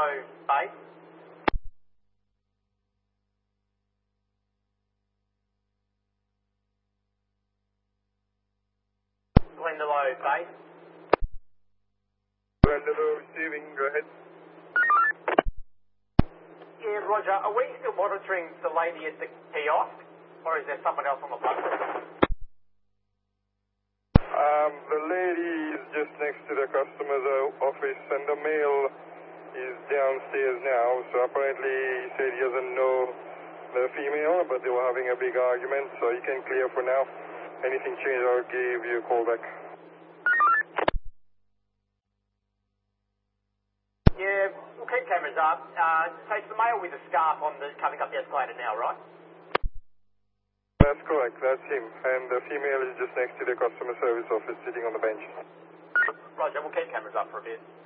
base. Glendalough base. Glendalough receiving, go ahead. Yeah, Roger. Are we still monitoring the lady at the kiosk? Or is there someone else on the platform? The lady is just next to the customer's office and the male is downstairs now. So apparently he said he doesn't know the female, but they were having a big argument, so you can clear for now. Anything change, I'll give you a call back. Yeah, we'll keep cameras up. So it's the male with the scarf on the coming up the escalator now, right? That's correct, that's him. And the female is just next to the customer service office sitting on the bench. Roger, we'll keep cameras up for a bit.